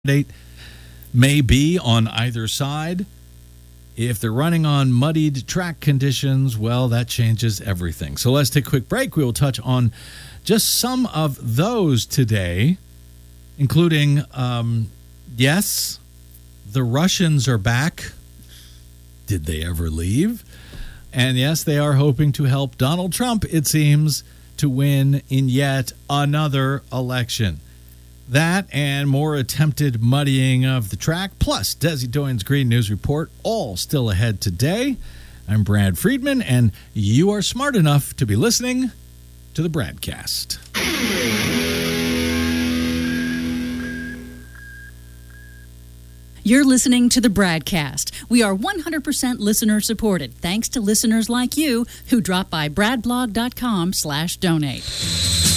candidate may be on either side. If they're running on muddied track conditions, well, that changes everything. So let's take a quick break. We will touch on just some of those today, including, yes, the Russians are back. Did they ever leave? And yes, they are hoping to help Donald Trump, it seems, to win in yet another election. That and more attempted muddying of the track, plus Desi Doyen's Green News Report, all still ahead today. I'm Brad Friedman, and you are smart enough to be listening to the Bradcast. You're listening to the Bradcast. We are 100% listener supported, thanks to listeners like you who drop by bradblog.com/donate.